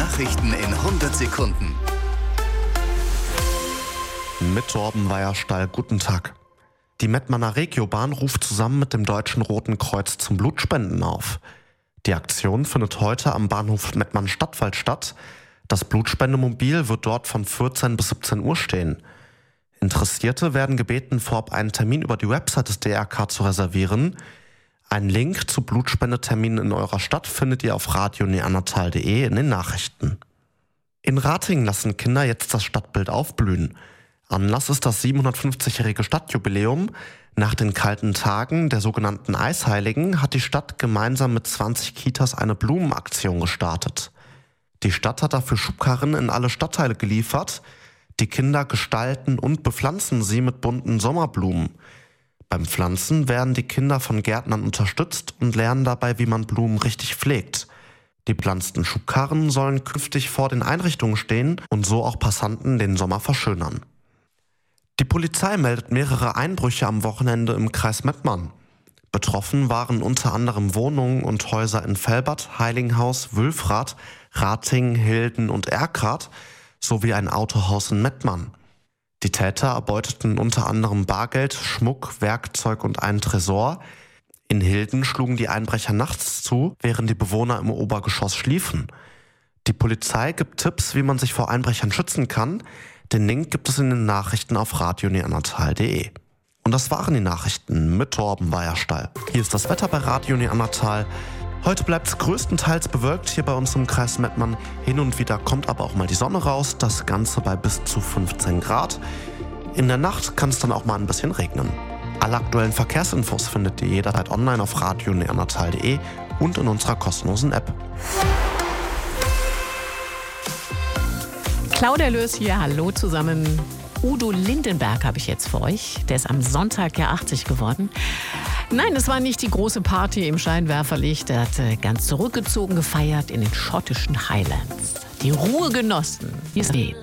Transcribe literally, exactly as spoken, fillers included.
Nachrichten in hundert Sekunden. Mit Torben Weierstall, guten Tag. Die Mettmanner Regiobahn ruft zusammen mit dem Deutschen Roten Kreuz zum Blutspenden auf. Die Aktion findet heute am Bahnhof Mettmann-Stadtwald statt. Das Blutspendemobil wird dort von vierzehn bis siebzehn Uhr stehen. Interessierte werden gebeten, vorab einen Termin über die Website des D R K zu reservieren. Einen Link zu Blutspendeterminen in eurer Stadt findet ihr auf radio neandertal punkt de in den Nachrichten. In Ratingen lassen Kinder jetzt das Stadtbild aufblühen. Anlass ist das siebenhundertfünfzigjährige Stadtjubiläum. Nach den kalten Tagen der sogenannten Eisheiligen hat die Stadt gemeinsam mit zwanzig Kitas eine Blumenaktion gestartet. Die Stadt hat dafür Schubkarren in alle Stadtteile geliefert. Die Kinder gestalten und bepflanzen sie mit bunten Sommerblumen. Beim Pflanzen werden die Kinder von Gärtnern unterstützt und lernen dabei, wie man Blumen richtig pflegt. Die bepflanzten Schubkarren sollen künftig vor den Einrichtungen stehen und so auch Passanten den Sommer verschönern. Die Polizei meldet mehrere Einbrüche am Wochenende im Kreis Mettmann. Betroffen waren unter anderem Wohnungen und Häuser in Velbert, Heilinghaus, Wülfrath, Ratingen, Hilden und Erkrath sowie ein Autohaus in Mettmann. Die Täter erbeuteten unter anderem Bargeld, Schmuck, Werkzeug und einen Tresor. In Hilden schlugen die Einbrecher nachts zu, während die Bewohner im Obergeschoss schliefen. Die Polizei gibt Tipps, wie man sich vor Einbrechern schützen kann. Den Link gibt es in den Nachrichten auf radio neandertal punkt de. Und das waren die Nachrichten mit Torben Weierstall. Hier ist das Wetter bei Radio Neandertal. Heute bleibt es größtenteils bewölkt hier bei uns im Kreis Mettmann. Hin und wieder kommt aber auch mal die Sonne raus, das Ganze bei bis zu fünfzehn Grad. In der Nacht kann es dann auch mal ein bisschen regnen. Alle aktuellen Verkehrsinfos findet ihr jederzeit online auf radio neandertal punkt de und in unserer kostenlosen App. Claudia Löß hier, hallo zusammen. Udo Lindenberg habe ich jetzt für euch. Der ist am Sonntag ja achtzig geworden. Nein, es war nicht die große Party im Scheinwerferlicht. Er hat ganz zurückgezogen gefeiert in den schottischen Highlands. Die Ruhe genossen, wie es geht.